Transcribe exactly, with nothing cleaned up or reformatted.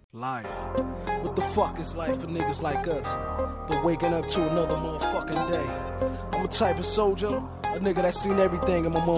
Life. What the fuck is life for niggas like us? But waking up to another motherfucking day. I'm a type of soldier, a nigga that seen everything in my motherfucking